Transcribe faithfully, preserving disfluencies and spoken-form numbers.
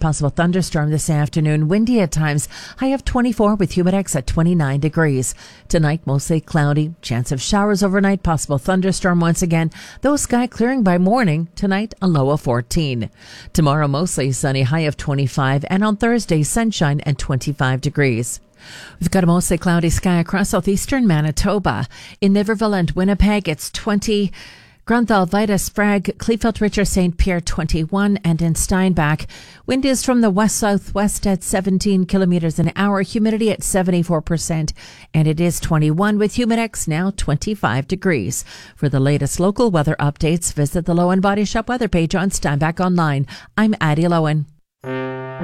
possible thunderstorm this afternoon. Windy at times. High of twenty-four with humidex at twenty-nine degrees. Tonight, mostly cloudy. Chance of showers overnight. Possible thunderstorm once again. Though sky clearing by morning. Tonight, a low of fourteen. Tomorrow, mostly sunny. High of twenty-five. And on Thursday, sunshine and twenty-five degrees. We've got a mostly cloudy sky across southeastern Manitoba. In Niverville and Winnipeg, it's twenty. Grunthal, Vida, Sprague, Kleefeld, Richer, Saint Pierre, twenty-one, and in Steinbach, wind is from the west-southwest at seventeen kilometers an hour, humidity at seventy-four percent, and it is twenty-one with humidex now twenty-five degrees. For the latest local weather updates, visit the Lowen Body Shop weather page on Steinbach Online. I'm Addie Lowen.